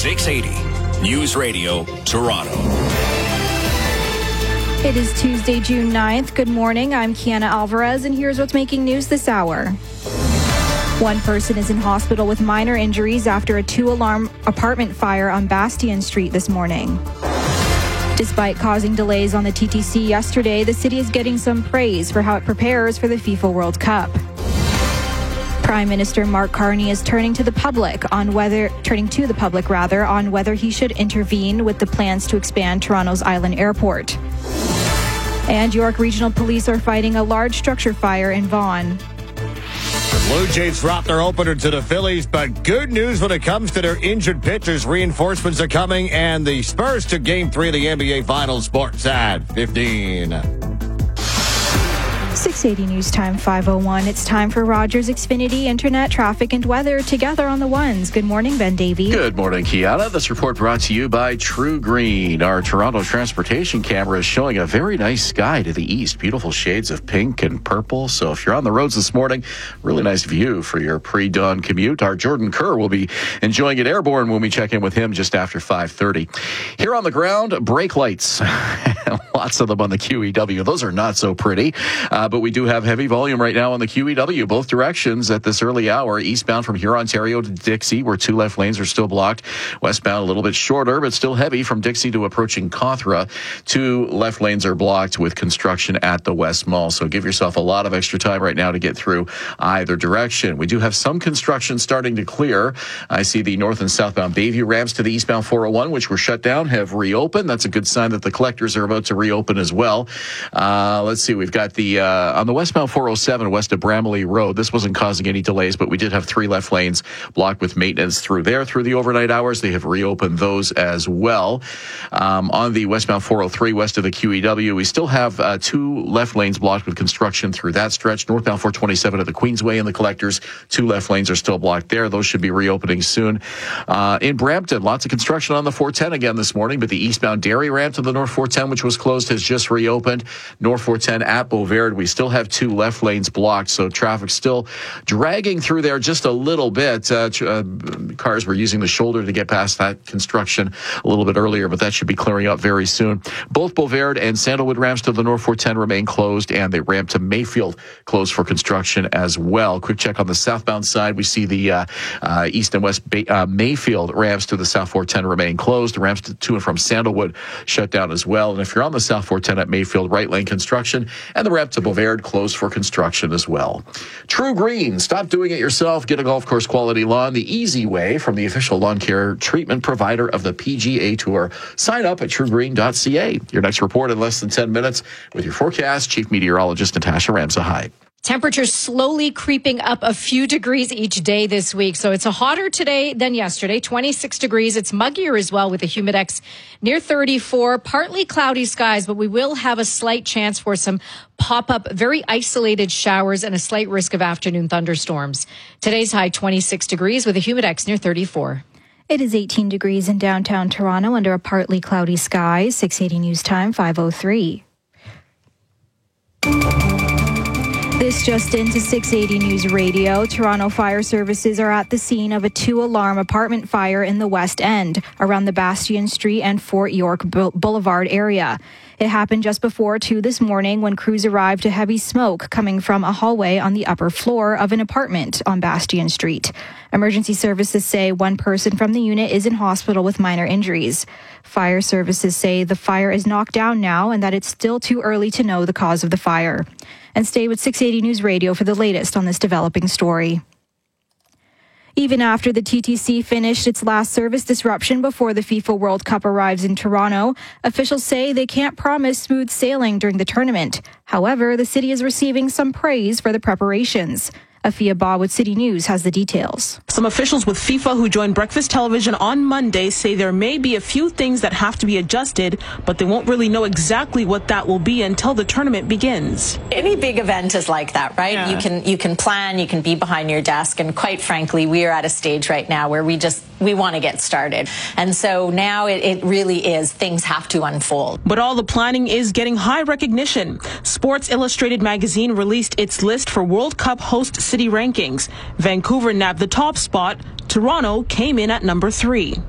680 News Radio, Toronto. It is Tuesday, June 9th. Good morning. I'm Kiana Alvarez, and here's what's making news this hour. One person is in hospital with minor injuries after a two-alarm apartment fire on Bastion Street this morning. Despite causing delays on the TTC yesterday, the city is getting some praise for how it prepares for the FIFA World Cup. Prime Minister Mark Carney is turning to the public on whether he should intervene with the plans to expand Toronto's Island Airport. And York Regional Police are fighting a large structure fire in Vaughan. The Blue Jays dropped their opener to the Phillies, but good news when it comes to their injured pitchers. Reinforcements are coming, and the Spurs to Game 3 of the NBA Finals. Sports at 15. 680 News Time 5:01. It's time for Rogers Xfinity Internet, traffic, and weather together on the ones. Good morning, Ben Davey. Good morning, Kiana. This report brought to you by True Green. Our Toronto transportation camera is showing a very nice sky to the east. Beautiful shades of pink and purple. So if you're on the roads this morning, really nice view for your pre-dawn commute. Our Jordan Kerr will be enjoying it airborne when we check in with him just after 5:30. Here on the ground, brake lights. Lots of them on the QEW. Those are not so pretty. But we do have heavy volume right now on the QEW, both directions at this early hour. Eastbound from Huron, Ontario to Dixie, where two left lanes are still blocked. Westbound a little bit shorter, but still heavy from Dixie to approaching Cawthra. Two left lanes are blocked with construction at the West Mall. So give yourself a lot of extra time right now to get through either direction. We do have some construction starting to clear. I see the north and southbound Bayview ramps to the eastbound 401, which were shut down, have reopened. That's a good sign that the collectors are about to reopen as well. Let's see. We've got the on the westbound 407 west of Bramalea Road. This wasn't causing any delays, but we did have three left lanes blocked with maintenance through there through the overnight hours. They have reopened those as well. On the westbound 403 west of the QEW, we still have two left lanes blocked with construction through that stretch. Northbound 427 at the Queensway and the collectors, two left lanes are still blocked there. Those should be reopening soon. In Brampton, lots of construction on the 410 again this morning, but the eastbound Derry ramp to the North 410, which was closed, has just reopened. North 410 at Beauvert, we still have two left lanes blocked, so traffic still dragging through there just a little bit. Cars were using the shoulder to get past that construction a little bit earlier, but that should be clearing up very soon. Both Beauvert and Sandalwood ramps to the North 410 remain closed, and the ramp to Mayfield closed for construction as well. Quick check on the southbound side. We see the east and west Mayfield ramps to the South 410 remain closed. The ramps to and from Sandalwood shut down as well. And if you're on the South 410 at Mayfield, right lane construction, and the ramp to Beauvert closed for construction as well. True Green, stop doing it yourself. Get a golf course quality lawn the easy way from the official lawn care treatment provider of the PGA Tour. Sign up at truegreen.ca. Your next report in less than 10 minutes with your forecast, Chief Meteorologist Natasha Ramsa. Hi. Temperatures slowly creeping up a few degrees each day this week. So it's hotter today than yesterday, 26 degrees. It's muggier as well with a humidex near 34. Partly cloudy skies, but we will have a slight chance for some pop-up, very isolated showers and a slight risk of afternoon thunderstorms. Today's high 26 degrees with a humidex near 34. It is 18 degrees in downtown Toronto under a partly cloudy sky. 680 News Time 5:03. This just into 680 News Radio. Toronto Fire Services are at the scene of a two-alarm apartment fire in the West End, around the Bastion Street and Fort York Boulevard area. It happened just before 2 this morning when crews arrived to heavy smoke coming from a hallway on the upper floor of an apartment on Bastion Street. Emergency services say one person from the unit is in hospital with minor injuries. Fire services say the fire is knocked down now and that it's still too early to know the cause of the fire. And stay with 680 News Radio for the latest on this developing story. Even after the TTC finished its last service disruption before the FIFA World Cup arrives in Toronto, officials say they can't promise smooth sailing during the tournament. However, the city is receiving some praise for the preparations. Afia Ba with City News has the details. Some officials with FIFA who joined Breakfast Television on Monday say there may be a few things that have to be adjusted, but they won't really know exactly what that will be until the tournament begins. Any big event is like that, right? Yeah. You can plan, you can be behind your desk, and quite frankly, we are at a stage right now where we want to get started. And so now it really is, things have to unfold. But all the planning is getting high recognition. Sports Illustrated magazine released its list for World Cup host city rankings. Vancouver nabbed the top spot. Toronto came in at number 3.